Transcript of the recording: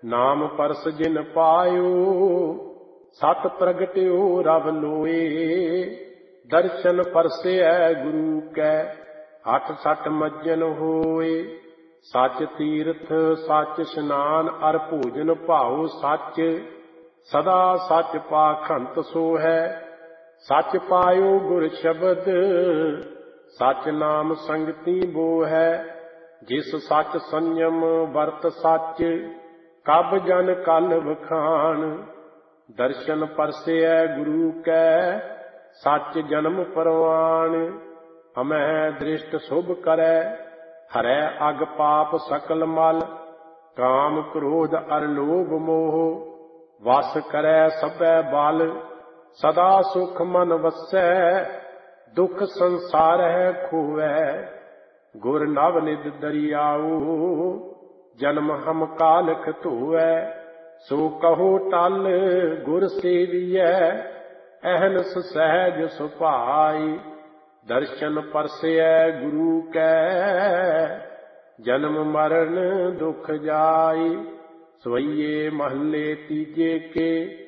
नाम परस जिन पायो, सत प्रगट्यो रब लोए। दर्शन परसे गुरु कै, हठ सठ मज्जन होए। सच तीर्थ सच स्नान, अर भोजन भाओ सच। सदा सच पाखंत सो है, सच पायो गुर शब्द। सच नाम संगति बो है, जिस सच संयम वर्त सच। कब जन कल बखान, दर्शन परसे गुरु कै, सच जन्म परवान। हमें दृष्ट शुभ करे, हरै अग पाप सकल मल। काम क्रोध अर लोभ मोह, वस करै सबै बल। सदा सुख मन वसै, दुख संसार है खोवै। गुर नव निध दरियाऊ, जन्म हम कालख धोवै। सो कहो टल गुर सेवियै, अहनस सहज सुभाई। दर्शन परसे गुरु कै, जन्म मरण दुख जाई। सवैये महले तीजे के,